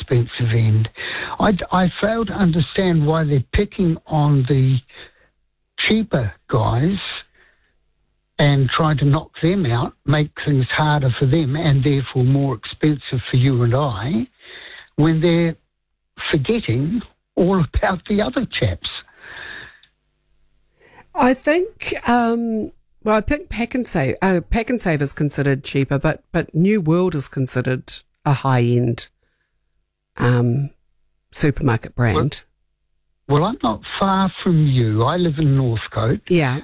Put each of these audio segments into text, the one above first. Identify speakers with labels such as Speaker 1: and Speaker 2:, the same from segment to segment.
Speaker 1: expensive end. I fail to understand why they're picking on the cheaper guys and trying to knock them out, make things harder for them and therefore more expensive for you and I, when they're forgetting all about the other chaps.
Speaker 2: I think, I think Pack and Save is considered cheaper, but New World is considered a high-end supermarket brand.
Speaker 1: Well, I'm not far from you. I live in Northcote.
Speaker 2: Yeah.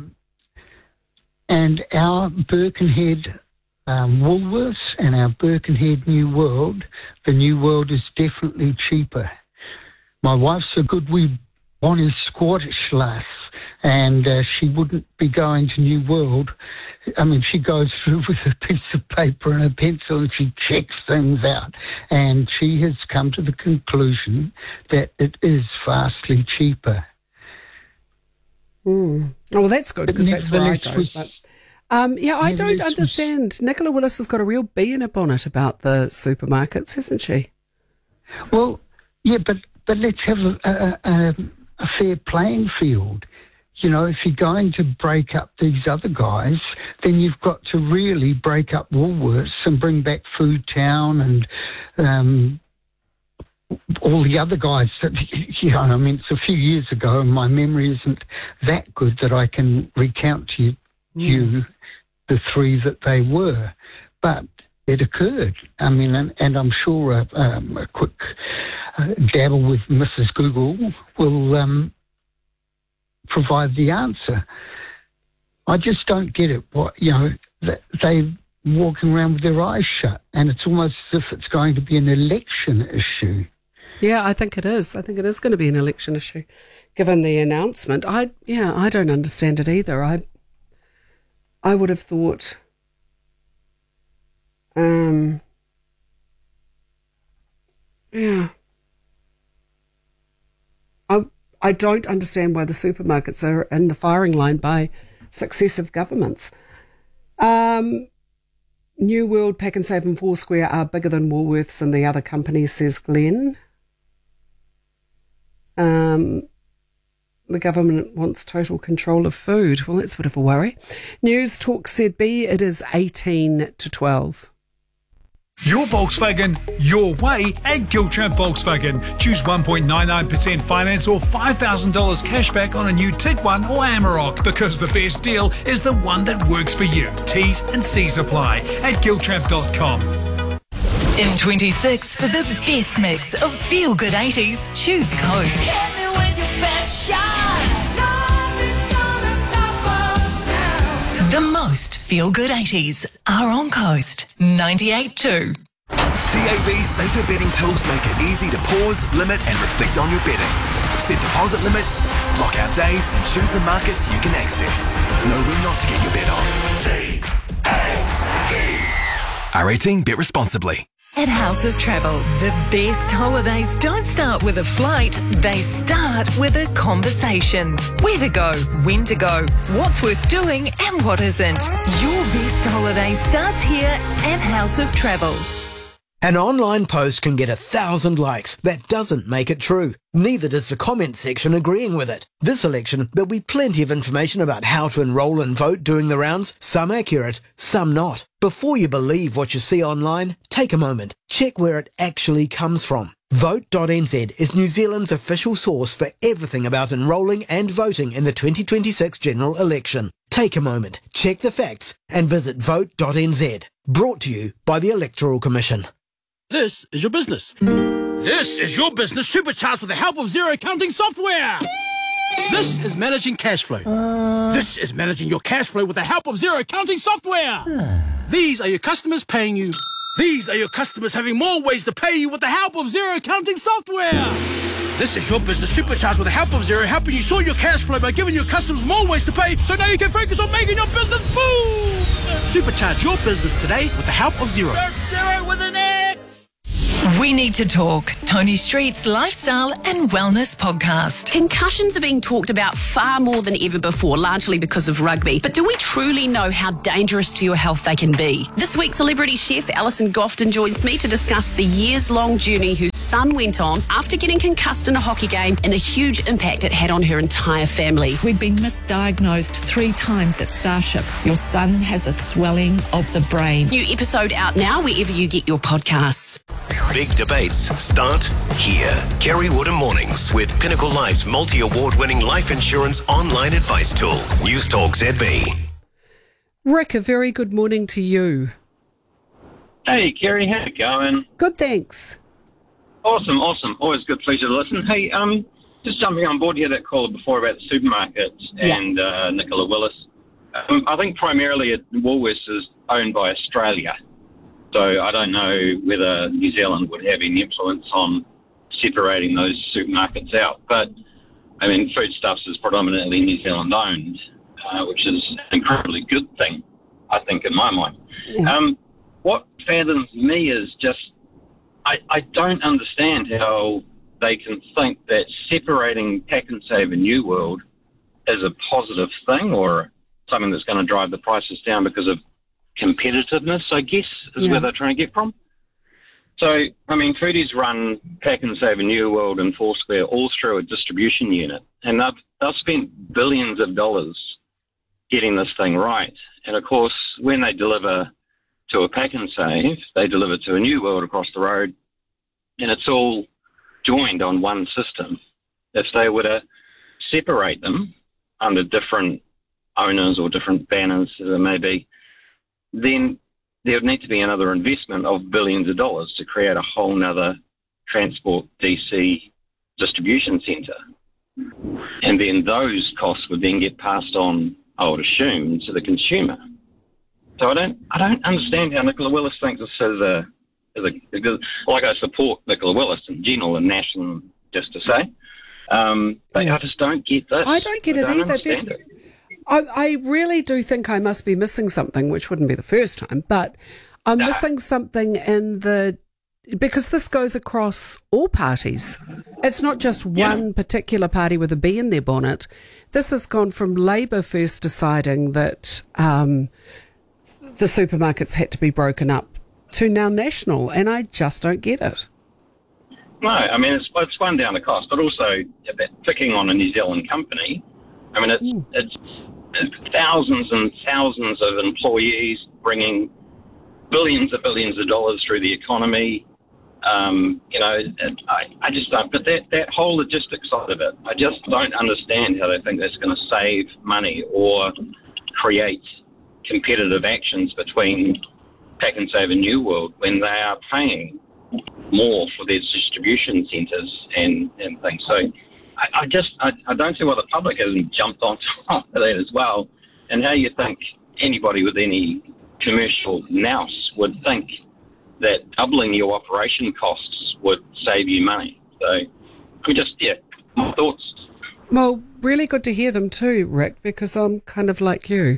Speaker 1: And our Birkenhead Woolworths and our Birkenhead New World, the New World is definitely cheaper. My wife's a good wee bonny Scottish lass, and she wouldn't be going to New World. I mean, she goes through with a piece of paper and a pencil and she checks things out. And she has come to the conclusion that it is vastly cheaper.
Speaker 2: Oh, well, that's good, because that's where I go. But, I don't understand. Nicola Willis has got a real bee in her bonnet about the supermarkets, hasn't she?
Speaker 1: Well, yeah, but let's have a fair playing field. You know, if you're going to break up these other guys, then you've got to really break up Woolworths and bring back Food Town and all the other guys. That, you know, I mean, it's a few years ago and my memory isn't that good that I can recount to you the three that they were. But it occurred. I mean, and I'm sure a quick dabble with Mrs. Google will provide the answer. I just don't get it. They're walking around with their eyes shut, and it's almost as if it's going to be an election issue.
Speaker 2: Yeah, I think it is. I think it is going to be an election issue, given the announcement. I don't understand it either. I would have thought, I don't understand why the supermarkets are in the firing line by successive governments. New World, Pack and Save and Foursquare are bigger than Woolworths and the other companies, says Glenn. The government wants total control of food. Well, that's a bit of a worry. News Talk ZB, it is 18 to 12.
Speaker 3: Your Volkswagen, your way at Giltrap Volkswagen. Choose 1.99% finance or $5,000 cashback on a new Tiguan or Amarok, because the best deal is the one that works for you. T's and C's apply at giltrap.com.
Speaker 4: In 26, for the best mix of feel-good 80s, choose Coast.
Speaker 5: Hit me with your best shot. Nothing's gonna stop us now.
Speaker 4: The most feel-good 80s are on Coast 98.2.
Speaker 6: TAB's safer betting tools make it easy to pause, limit and reflect on your betting. Set deposit limits, lock out days and choose the markets you can access. Know when not to get your bet on. R18, bet responsibly.
Speaker 4: At House of Travel, the best holidays don't start with a flight, they start with a conversation. Where to go, when to go, what's worth doing and what isn't. Your best holiday starts here at House of Travel.
Speaker 7: An online post can get 1,000 likes. That doesn't make it true. Neither does the comment section agreeing with it. This election, there'll be plenty of information about how to enrol and vote doing the rounds, some accurate, some not. Before you believe what you see online, take a moment. Check where it actually comes from. Vote.nz is New Zealand's official source for everything about enrolling and voting in the 2026 general election. Take a moment, check the facts, and visit vote.nz. Brought to you by the Electoral Commission.
Speaker 8: This is your business. This is your business supercharged with the help of Xero accounting software. This is managing cash flow. This is managing your cash flow with the help of Xero accounting software. These are your customers paying you. These are your customers having more ways to pay you with the help of Xero accounting software. This is your business supercharged with the help of Xero, helping you sort your cash flow by giving your customers more ways to pay, so now you can focus on making your business boom. Supercharge your business today with the help of Xero.
Speaker 5: Search Xero with an X.
Speaker 4: We need to talk. Tony Street's lifestyle and wellness podcast.
Speaker 9: Concussions are being talked about far more than ever before, largely because of rugby. But do we truly know how dangerous to your health they can be? This week, celebrity chef Alison Gofton joins me to discuss the years-long journey whose son went on after getting concussed in a hockey game and the huge impact it had on her entire family.
Speaker 10: We'd been misdiagnosed 3 times at Starship. Your son has a swelling of the brain.
Speaker 9: New episode out now wherever you get your podcasts.
Speaker 11: Big debates start here. Kerry Woodham Mornings with Pinnacle Life's multi-award-winning life insurance online advice tool. News Talk ZB.
Speaker 2: Rick, a very good morning to you.
Speaker 12: Hey, Kerry, how's it going?
Speaker 2: Good, thanks.
Speaker 12: Awesome. Always a good pleasure to listen. Hey, just jumping on board here, that call before about the supermarkets and Nicola Willis. I think primarily Woolworths is owned by Australia. So I don't know whether New Zealand would have any influence on separating those supermarkets out. But, I mean, Foodstuffs is predominantly New Zealand owned, which is an incredibly good thing, I think, in my mind. Yeah. What fathoms me is just, I don't understand how they can think that separating Pak'nSave and New World is a positive thing or something that's going to drive the prices down because of competitiveness, I guess, is where they're trying to get from. So, I mean, Foodies run Pak'nSave and New World and Foursquare all through a distribution unit, and they've spent billions of dollars getting this thing right. And, of course, when they deliver to a Pak'nSave, they deliver to a New World across the road, and it's all joined on one system. If they were to separate them under different owners or different banners, as it may be, then there would need to be another investment of billions of dollars to create a whole nother transport DC distribution centre. And then those costs would then get passed on, I would assume, to the consumer. So I don't understand how Nicola Willis thinks this is a good, like I support Nicola Willis in general and national, just to say. But I just don't get this.
Speaker 2: I don't get it either. I really do think I must be missing something, which wouldn't be the first time, but I'm missing something because this goes across all parties. It's not just one particular party with a bee in their bonnet. This has gone from Labour first deciding that the supermarkets had to be broken up to now National, and I just don't get it.
Speaker 12: No, I mean, it's one down the cost, but also picking on a New Zealand company. I mean, it's thousands and thousands of employees bringing billions of dollars through the economy. I just don't. But that whole logistics side of it, I just don't understand how they think that's going to save money or create competitive actions between Pak'nSave and New World when they are paying more for their distribution centres and things. So I don't see why the public hasn't jumped on top of that as well, and how you think anybody with any commercial nous would think that doubling your operation costs would save you money. So my thoughts.
Speaker 2: Well, really good to hear them too, Rick, because I'm kind of like you.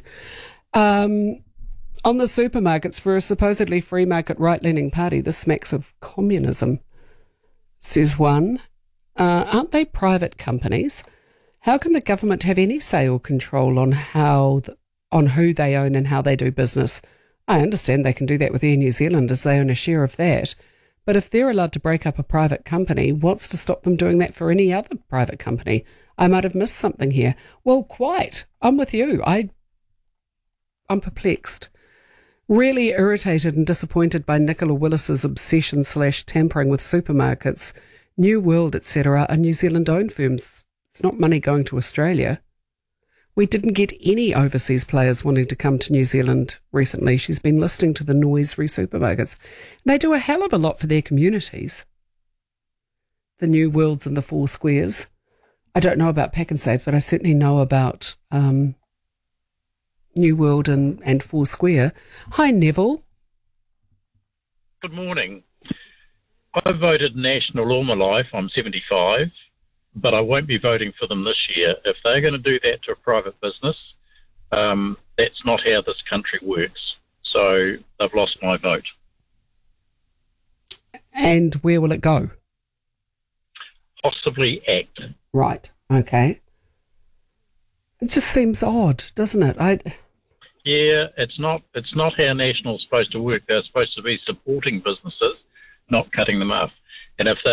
Speaker 2: On the supermarkets, for a supposedly free market right-leaning party, this smacks of communism, says one. Aren't they private companies? How can the government have any say or control on who they own and how they do business? I understand they can do that with Air New Zealand as they own a share of that. But if they're allowed to break up a private company, what's to stop them doing that for any other private company? I might have missed something here. Well, quite. I'm with you. I'm perplexed. Really irritated and disappointed by Nicola Willis's obsession/tampering with supermarkets. New World, etc. are New Zealand-owned firms. It's not money going to Australia. We didn't get any overseas players wanting to come to New Zealand recently. She's been listening to the noise re supermarkets. They do a hell of a lot for their communities. The New Worlds and the Four Squares. I don't know about Pak'nSave, but I certainly know about New World and Foursquare. Hi, Neville.
Speaker 13: Good morning. I've voted National all my life. I'm 75, but I won't be voting for them this year. If they're going to do that to a private business, that's not how this country works. So they've lost my vote.
Speaker 2: And where will it go?
Speaker 13: possibly act.
Speaker 2: Right. Okay. It just seems odd, doesn't it?
Speaker 13: Yeah, it's not how National's supposed to work. They're supposed to be supporting businesses, not cutting them off. And if